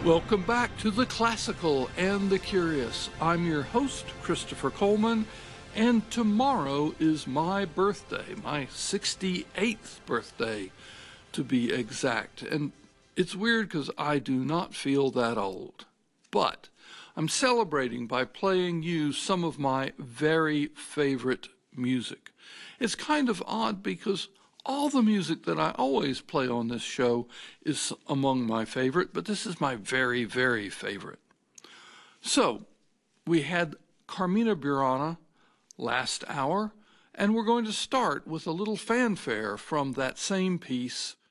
Welcome back to The Classical and the Curious. I'm your host, Christopher Coleman, and tomorrow is my birthday, my 68th birthday, to be exact. And it's weird because I do not feel that old. But I'm celebrating by playing you some of my very favorite music. It's kind of odd because all the music that I always play on this show is among my favorite, but this is my very, very favorite. So, we had Carmina Burana last hour, and we're going to start with a little fanfare from that same piece,